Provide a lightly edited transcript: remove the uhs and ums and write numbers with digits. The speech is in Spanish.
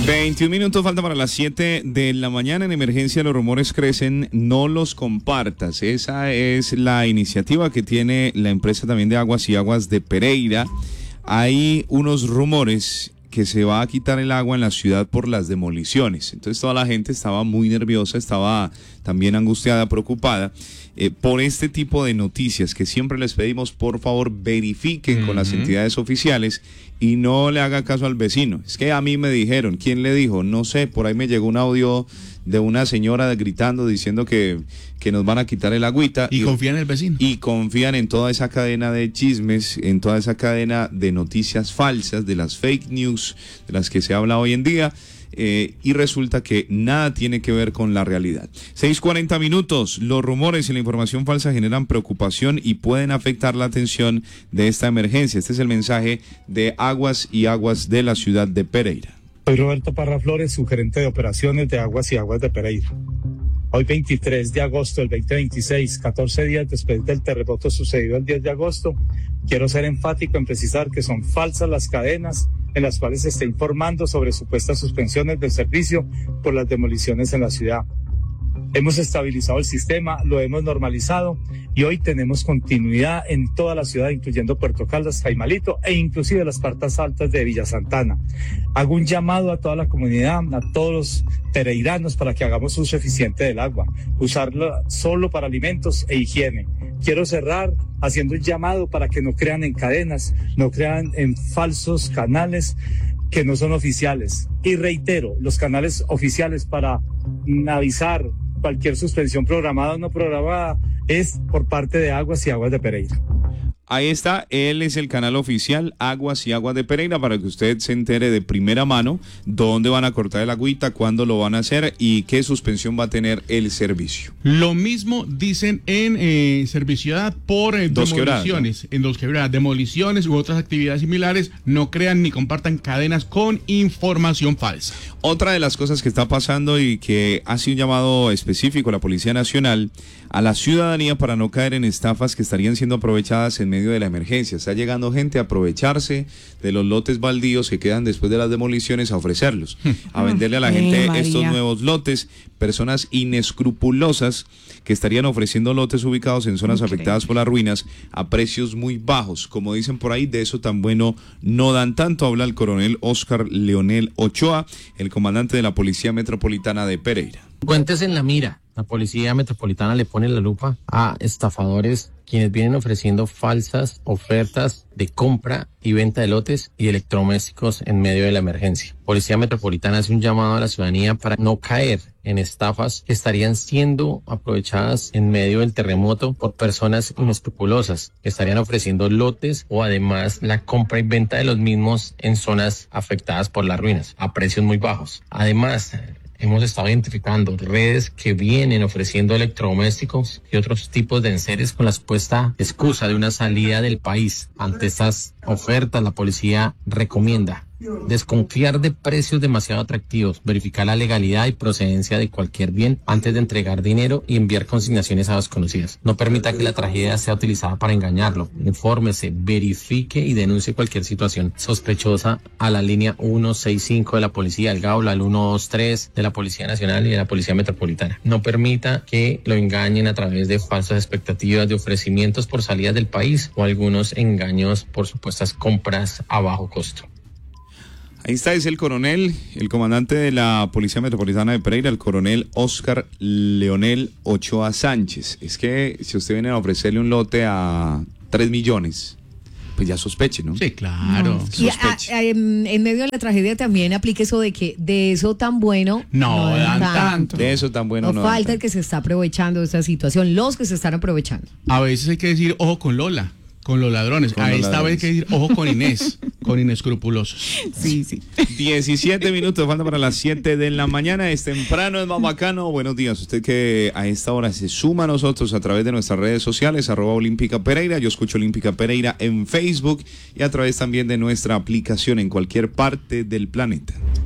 21 minutos falta para las 7 de la mañana. En emergencia los rumores crecen, no los compartas. Esa es la iniciativa que tiene la empresa también de Aguas y Aguas de Pereira. Hay unos rumores que se va a quitar el agua en la ciudad por las demoliciones. Entonces toda la gente estaba muy nerviosa, estaba también angustiada, preocupada por este tipo de noticias que siempre les pedimos, por favor, verifiquen con las entidades oficiales y no le haga caso al vecino. Es que a mí me dijeron, ¿quién le dijo? No sé, por ahí me llegó un audio de una señora gritando, diciendo que nos van a quitar el agüita. Y confían en el vecino. Y confían en toda esa cadena de chismes, en toda esa cadena de noticias falsas, de las fake news, de las que se habla hoy en día. Y resulta que nada tiene que ver con la realidad. 6:40 minutos. Los rumores y la información falsa generan preocupación y pueden afectar la atención de esta emergencia. Este es el mensaje de Aguas y Aguas de la ciudad de Pereira. Soy Roberto Parra Flores, su gerente de operaciones de Aguas y Aguas de Pereira. Hoy 23 de agosto del 2026, 14 días después del terremoto sucedido el 10 de agosto, quiero ser enfático en precisar que son falsas las cadenas en las cuales se está informando sobre supuestas suspensiones del servicio por las demoliciones en la ciudad. Hemos estabilizado el sistema, lo hemos normalizado y hoy tenemos continuidad en toda la ciudad, incluyendo Puerto Caldas, Jaimalito e inclusive las partes altas de Villa Santana. Hago un llamado a toda la comunidad, a todos los pereiranos para que hagamos uso eficiente del agua, usarla solo para alimentos e higiene. Quiero cerrar haciendo un llamado para que no crean en cadenas, no crean en falsos canales que no son oficiales. Y reitero, los canales oficiales para avisar cualquier suspensión programada o no programada es por parte de Aguas y Aguas de Pereira. Ahí está, él es el canal oficial Aguas y Aguas de Pereira, para que usted se entere de primera mano dónde van a cortar el agüita, cuándo lo van a hacer y qué suspensión va a tener el servicio. Lo mismo dicen en Serviciudad por demoliciones, en Dos Quebradas, demoliciones u otras actividades similares. No crean ni compartan cadenas con información falsa. Otra de las cosas que está pasando y que hace un llamado específico a la Policía Nacional, a la ciudadanía, para no caer en estafas que estarían siendo aprovechadas en medio de la emergencia. Está llegando gente a aprovecharse de los lotes baldíos que quedan después de las demoliciones, a ofrecerlos, a venderle a la gente estos nuevos lotes. Personas inescrupulosas que estarían ofreciendo lotes ubicados en zonas afectadas por las ruinas a precios muy bajos. Como dicen por ahí, de eso tan bueno no dan tanto. Habla el coronel Oscar Leonel Ochoa, el comandante de la Policía Metropolitana de Pereira. Cuentes en la mira. La Policía Metropolitana le pone la lupa a estafadores quienes vienen ofreciendo falsas ofertas de compra y venta de lotes y electrodomésticos en medio de la emergencia. Policía Metropolitana hace un llamado a la ciudadanía para no caer en estafas que estarían siendo aprovechadas en medio del terremoto por personas inescrupulosas que estarían ofreciendo lotes o además la compra y venta de los mismos en zonas afectadas por las ruinas a precios muy bajos. Además, hemos estado identificando redes que vienen ofreciendo electrodomésticos y otros tipos de enseres con la supuesta excusa de una salida del país. Ante estas ofertas, la policía recomienda desconfiar de precios demasiado atractivos, verificar la legalidad y procedencia de cualquier bien antes de entregar dinero y enviar consignaciones a desconocidas. No permita que la tragedia sea utilizada para engañarlo. Infórmese, verifique y denuncie cualquier situación sospechosa a la línea 165 de la Policía del Gaula, al 123 de la Policía Nacional y de la Policía Metropolitana. No permita que lo engañen a través de falsas expectativas de ofrecimientos por salidas del país o algunos engaños por supuestas compras a bajo costo. Ahí está, es el coronel, el comandante de la Policía Metropolitana de Pereira, el coronel Oscar Leonel Ochoa Sánchez. Es que si usted viene a ofrecerle un lote a 3 millones, pues ya sospeche, ¿no? Sí, claro. No. Y en medio de la tragedia también aplique eso de que de eso tan bueno no dan tanto. De eso tan bueno no dan falta tanto. el que se está aprovechando de esta situación, los que se están aprovechando. A veces hay que decir, ojo con Lola, con los ladrones. A esta vez hay que decir, ojo con Inés, con inescrupulosos. Sí. 17 minutos, falta para las 7 de la mañana. Es temprano, es más bacano. Buenos días, usted que a esta hora se suma a nosotros a través de nuestras redes sociales, @Olímpica Pereira. Yo escucho Olímpica Pereira en Facebook y a través también de nuestra aplicación en cualquier parte del planeta.